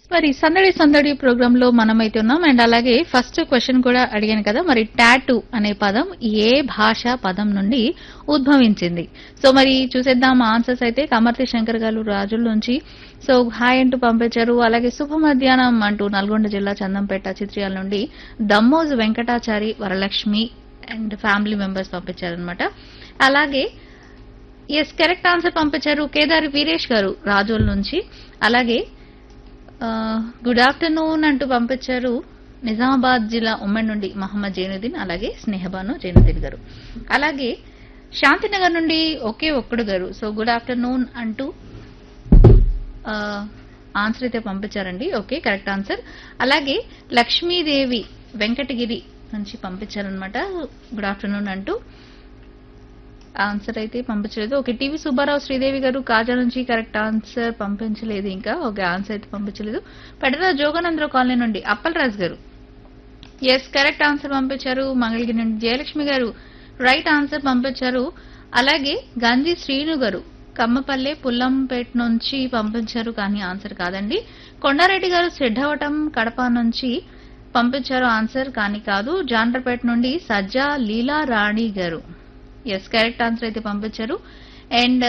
మరి సందడి సందడి ప్రోగ్రామ్ లో మనమైతే ఉన్నాం అండ్ అలాగే ఫస్ట్ క్వశ్చన్ కూడా అడిగాను కదా మరి టాటూ అనే పదం ఏ భాషా పదం నుండి ఉద్భవించింది సో మరి చూసేద్దాం ఆన్సర్స్ అయితే కమర్తి శంకర్ గారు రాజుల నుంచి సో హాయ్ అంటూ పంపించారు అలాగే శుభ మధ్యాహ్నం అంటూ నల్గొండ జిల్లా చందంపేట చిత్రియాల నుండి Dammoju Venkatachari Varalakshmi and family members పంపించారనమాట అలాగే ఎస్ కరెక్ట్ ఆన్సర్ పంపించారు కేదారి వీరేష్ గారు రాజోల్ నుంచి అలాగే గుడ్ ఆఫ్టర్నూన్ అంటూ పంపించారు నిజామాబాద్ జిల్లా ఉమ్మడి నుండి మహమ్మద్ జైనుద్దీన్ అలాగే స్నేహబాను జైనుద్దీన్ గారు అలాగే శాంతినగర్ నుండి ఒకే ఒక్కడు గారు సో గుడ్ ఆఫ్టర్నూన్ అంటూ ఆన్సర్ అయితే పంపించారండి ఓకే కరెక్ట్ ఆన్సర్ అలాగే లక్ష్మీదేవి వెంకటగిరి నుంచి పంపించారనమాట గుడ్ ఆఫ్టర్నూన్ అంటూ ఆన్సర్ అయితే పంపించలేదు ఓకే టీవీ సుబ్బారావు శ్రీదేవి గారు కాజా నుంచి కరెక్ట్ ఆన్సర్ పంపించలేదు ఇంకా ఓకే ఆన్సర్ అయితే పంపించలేదు పెడర జోగానందరావు కాలనీ నుండి అప్పలరాజు గారు ఎస్ కరెక్ట్ ఆన్సర్ పంపించారు మంగళగిరి నుండి జయలక్ష్మి గారు రైట్ ఆన్సర్ పంపించారు అలాగే గంజి శ్రీను గారు కమ్మపల్లె పుల్లంపేట నుంచి పంపించారు కానీ ఆన్సర్ కాదండి కొండారెడ్డి గారు సిద్ధవటం కడప నుంచి పంపించారు ఆన్సర్ కానీ కాదు జాండ్రపేట నుండి సజ్జా లీలా రాణి గారు ఎస్ కరెక్ట్ ఆన్సర్ అయితే పంపించారు అండ్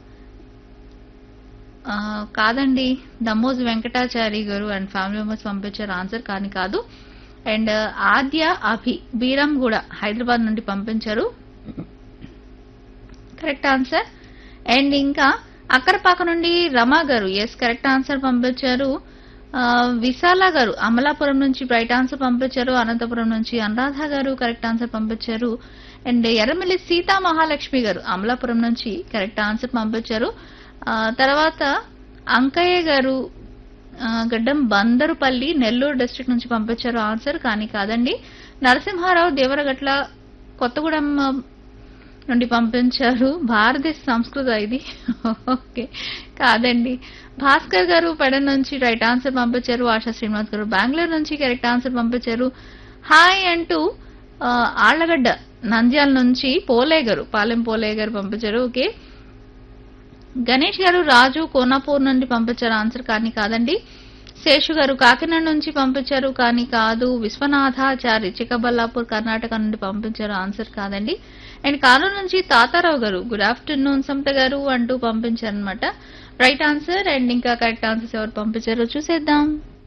కాదండి దమ్మోజు వెంకటాచారి గారు అండ్ ఫ్యామిలీ మెంబర్స్ పంపించారు ఆన్సర్ కానీ కాదు అండ్ ఆద్య అభి బీరంగూడ హైదరాబాద్ నుండి పంపించారు కరెక్ట్ ఆన్సర్ అండ్ ఇంకా అక్కరపాక నుండి రమా గారు ఎస్ కరెక్ట్ ఆన్సర్ పంపించారు విశాల గారు అమలాపురం నుంచి రైట్ ఆన్సర్ పంపించారు అనంతపురం నుంచి అనురాధ గారు కరెక్ట్ ఆన్సర్ పంపించారు అండ్ ఎర్రమిల్లి సీతా మహాలక్ష్మి గారు అమలాపురం నుంచి కరెక్ట్ ఆన్సర్ పంపించారు తర్వాత అంకయ్య గారు గడ్డం బందరుపల్లి నెల్లూరు డిస్ట్రిక్ట్ నుంచి పంపించారు ఆన్సర్ కానీ కాదండి నరసింహారావు దేవరగట్ల కొత్తగూడెం నుండి పంపించారు భారతదేశ సంస్కృత ఇది ఓకే కాదండి భాస్కర్ గారు పెడన్ నుంచి రైట్ ఆన్సర్ పంపించారు ఆశా శ్రీనివాస్ గారు బెంగళూరు నుంచి కరెక్ట్ ఆన్సర్ పంపించారు హాయ్ అంటూ ఆళ్లగడ్డ నంద్యాల నుంచి పాలెం పోలే గారు పంపించారు ఓకే గణేష్ గారు రాజు కోనాపూర్ నుండి పంపించారు ఆన్సర్ కానీ కాదండి శేషు గారు కాకినాడ నుంచి పంపించారు కానీ కాదు విశ్వనాథాచారి చిక్కబల్లాపూర్ కర్ణాటక నుండి పంపించారు ఆన్సర్ కాదండి అండ్ కానూరు నుంచి తాతారావు గారు గుడ్ ఆఫ్టర్నూన్ సమత గారు అంటూ పంపించారనమాట రైట్ ఆన్సర్ అండ్ ఇంకా కరెక్ట్ ఆన్సర్స్ ఎవరు పంపించారో చూసేద్దాం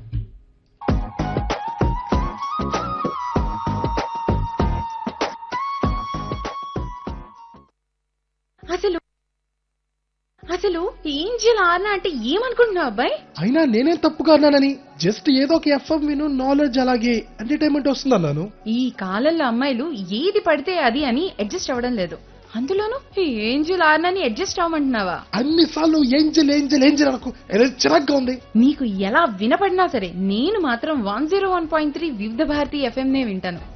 అసలు ఏంజల్ ఆర్నా అంటే ఏమనుకుంటున్నావు అబ్బాయి అయినా నేనేం తప్పుగా అన్నానని జస్ట్ ఏదో ఒక ఎఫ్ఎం విను నాలెడ్జ్ అలాగే ఎంటర్టైన్మెంట్ వస్తుంది అన్నాను ఈ కాలంలో అమ్మాయిలు ఏది పడితే అది అని అడ్జస్ట్ అవ్వడం లేదు అందులోనూ ఈ ఏంజల్ ఆర్నాని అడ్జస్ట్ అవ్వమంటున్నావా అన్నిసార్లు ఏంజల్ ఏంజల్ ఏంజల్ అనుకో చిరాగ్గా ఉంది నీకు ఎలా వినపడినా సరే నేను మాత్రం 101.3 వివిధ భారతి ఎఫ్ఎం నే వింటాను